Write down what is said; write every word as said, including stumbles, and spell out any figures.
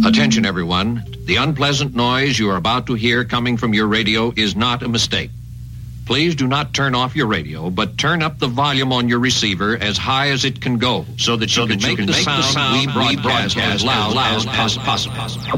Attention, everyone. The unpleasant noise you are about to hear coming from your radio is not a mistake. Please do not turn off your radio, but turn up the volume on your receiver as high as it can go, so that you, so can, that make, you can the make the sound we broadcast as loud, loud as possible.